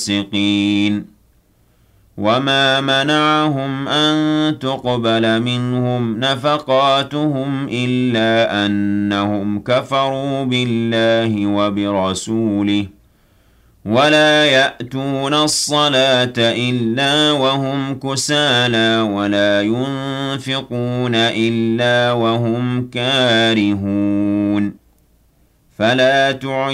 الفاسقين وما منعهم أن تقبل منهم نفقاتهم إلا أنهم كفروا بالله وبرسوله ولا يأتون الصلاة إلا وهم كسالى ولا ينفقون إلا وهم كارهون فلا تعجبك